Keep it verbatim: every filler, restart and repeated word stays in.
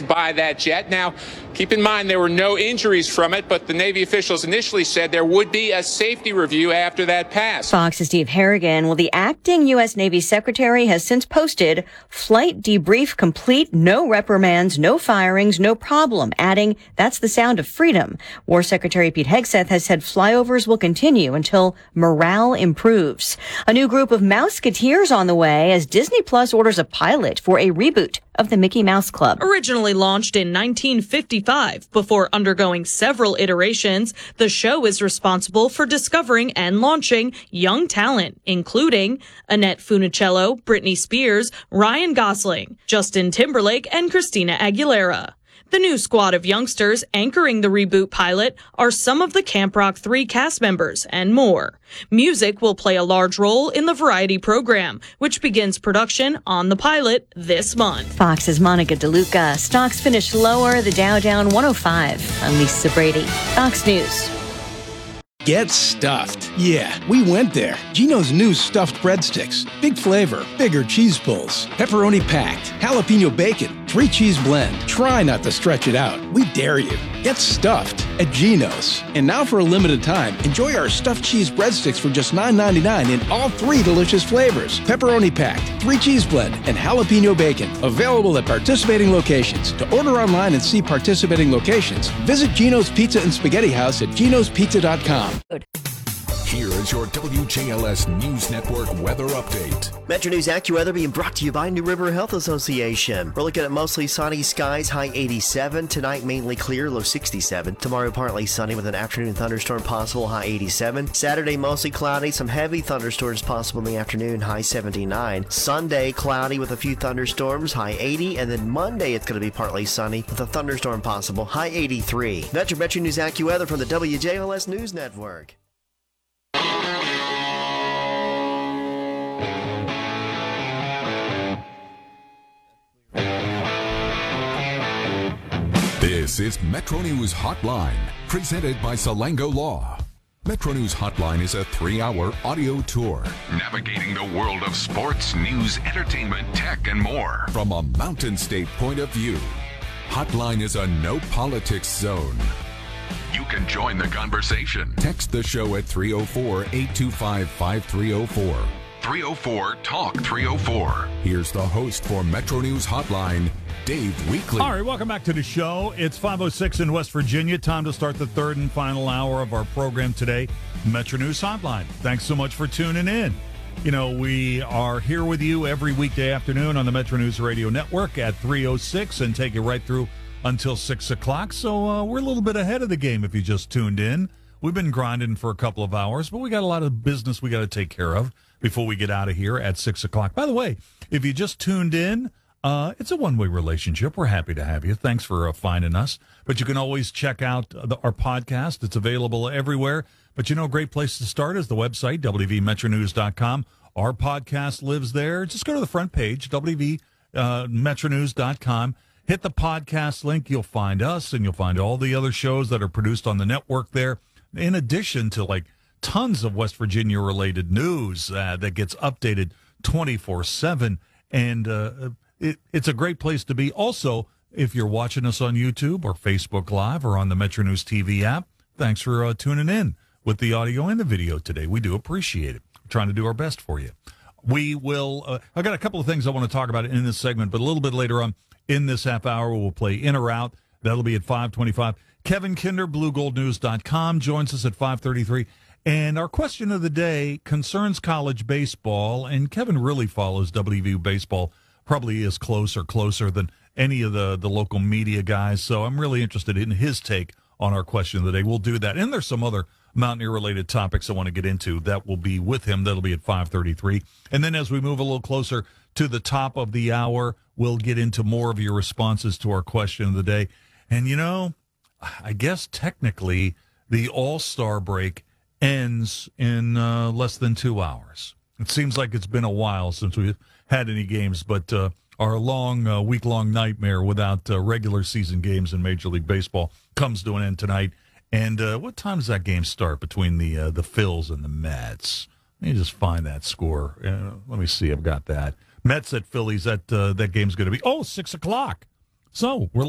crashed by that jet. Now, keep in mind there were no injuries from it, but the Navy officials initially said there would be a safety review after that pass. Fox's Steve Harrigan. Well, the acting U S. Navy secretary has since posted flight debrief complete, no reprimands, no firings, no problem, adding that's the sound of freedom. War Secretary Pete Hegseth has said flyovers will continue until morale improves. A new group of Mouseketeers on the way as Disney Plus orders a pilot for a reboot of the Mickey Mouse Club. Originally launched in nineteen fifty-five, before undergoing several iterations, the show is responsible for discovering and launching young talent, including Annette Funicello, Britney Spears, Ryan Gosling, Justin Timberlake, and Christina Aguilera. The new squad of youngsters anchoring the reboot pilot are some of the Camp Rock three cast members and more. Music will play a large role in the variety program, which begins production on the pilot this month. Fox's Monica DeLuca. Stocks finish lower, the Dow down one oh five. I'm Lisa Brady, Fox News. Get stuffed. Yeah, we went there. Geno's new stuffed breadsticks. Big flavor, bigger cheese pulls, pepperoni packed, jalapeno bacon, three cheese blend. Try not to stretch it out. We dare you. Get stuffed at Geno's. And now for a limited time, enjoy our stuffed cheese breadsticks for just nine ninety-nine in all three delicious flavors. Pepperoni packed, three cheese blend, and jalapeno bacon. Available at participating locations. To order online and see participating locations, visit Geno's Pizza and Spaghetti House at genos pizza dot com. Here is your W J L S News Network weather update. Metro News AccuWeather being brought to you by New River Health Association. We're looking at mostly sunny skies, high eighty-seven. Tonight, mainly clear, low sixty-seven. Tomorrow, partly sunny with an afternoon thunderstorm possible, high eighty-seven. Saturday, mostly cloudy, some heavy thunderstorms possible in the afternoon, high seventy-nine. Sunday, cloudy with a few thunderstorms, high eighty. And then Monday, it's going to be partly sunny with a thunderstorm possible, high eighty-three. That's your Metro News AccuWeather from the W J L S News Network. This is Metro News Hotline, presented by Salango Law. Metro News Hotline is a three-hour audio tour navigating the world of sports, news, entertainment, tech, and more from a Mountain State point of view. Hotline is a no-politics zone. You can join the conversation. Text the show at three oh four, eight two five, five three oh four. three oh four, talk three oh four. Here's the host for Metro News Hotline, Dave Weekley. All right, welcome back to the show. It's five oh six in West Virginia. Time to start the third and final hour of our program today, Metro News Hotline. Thanks so much for tuning in. You know, we are here with you every weekday afternoon on the Metro News Radio Network at three oh six and take you right through until six o'clock. So uh, we're a little bit ahead of the game if you just tuned in. We've been grinding for a couple of hours, but we got a lot of business we got to take care of before we get out of here at six o'clock. By the way, if you just tuned in, uh, it's a one-way relationship. We're happy to have you. Thanks for uh, finding us. But you can always check out the, our podcast. It's available everywhere. But you know, a great place to start is the website, w v metro news dot com. Our podcast lives there. Just go to the front page, w v metro news dot com. Hit the podcast link. You'll find us, and you'll find all the other shows that are produced on the network there, in addition to, like, tons of West Virginia-related news uh, that gets updated twenty-four seven. And uh, it, it's a great place to be. Also, if you're watching us on YouTube or Facebook Live or on the Metro News T V app, thanks for uh, tuning in with the audio and the video today. We do appreciate it. We're trying to do our best for you. We will, uh, I got a couple of things I want to talk about in this segment, but a little bit later on in this half hour, we'll play In or Out. That'll be at five twenty-five. Kevin Kinder, blue gold news dot com, joins us at five thirty-three. And our question of the day concerns college baseball, and Kevin really follows W V U baseball, probably is close or closer than any of the, the local media guys. So I'm really interested in his take on our question of the day. We'll do that. And there's some other Mountaineer-related topics I want to get into that will be with him. That'll be at five thirty-three. And then as we move a little closer to the top of the hour, we'll get into more of your responses to our question of the day. And, you know, I guess technically the All-Star break ends in uh, less than two hours. It seems like it's been a while since we've had any games, but uh, our long, uh, week-long nightmare without uh, regular season games in Major League Baseball comes to an end tonight. And uh, what time does that game start between the uh, the Phils and the Mets? Let me just find that score. Uh, let me see. I've got that. Mets at Phillies. That uh, that game's going to be, oh, six o'clock. So we're